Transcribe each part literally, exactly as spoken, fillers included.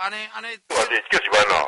安尼安尼。 我是叫一万哦。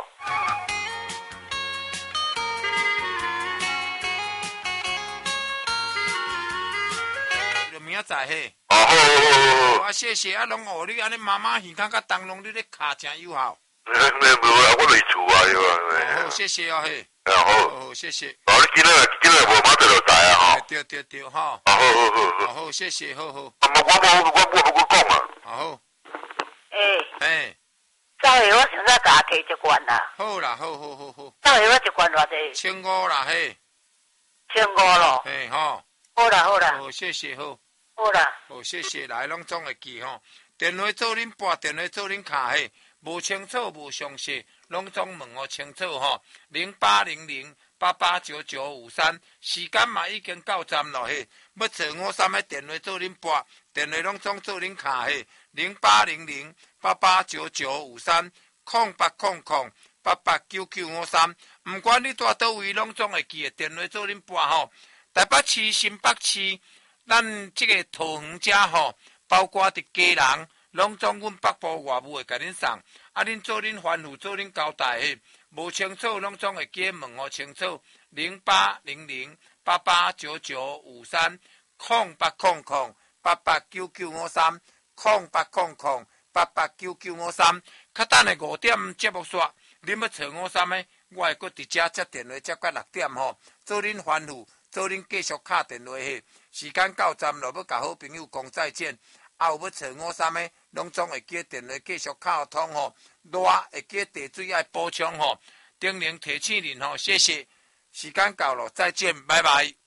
就明仔载嘿。 哦，好好好好。 啊，谢谢啊，拢学你安尼妈妈耳孔甲灯笼，你咧卡真友好。 没没无啊，我袂厝啊，对吧？好，谢谢哦嘿。 啊好， 好，谢谢。 哦，你今日今日无马得就知啊吼。 对对对吼。 啊好好好好。好，谢谢，好好。 啊，我我我我我讲啊。 好。 诶。 诶。 走去，我想再甲摕一罐啦。 好啦，好好好好。 走去，我一罐偌济？ 千五啦嘿。 千五咯。 嘿吼。 好啦好啦。 好，谢谢好。 好啦。 好，谢谢，来拢总会记吼。电话做恁拨，电话做恁卡嘿。无清楚无详细，拢总问我清楚吼。零八零零八八九九五三，时间嘛已经到站咯嘿。要找我三个电话做恁拨，电话拢总做恁卡嘿。零八零零八八九九五三，空八空空八八九九五三。唔管你住倒位，拢总会记的电话做恁拨吼。台北市、新北市，咱即个桃园遮吼，包括伫家人。拢总阮北部外务会甲恁送，啊，恁做恁吩咐，做恁交代嘿，无清楚拢总会记问我清楚。零八零零八八九九五三，空八空空八八九九五三，空八空空八八九九五三。较等下五点节目煞，恁要找我啥物？我会搁伫遮接电话接到六点吼，做恁吩咐，做恁继续敲电话嘿。时间到站咯，要甲好朋友讲再见。啊，有要找我啥物，拢总会记电话继续敲通吼。热会记地水爱补充吼。叮咛提醒您吼，谢谢。时间到了，再见，拜拜。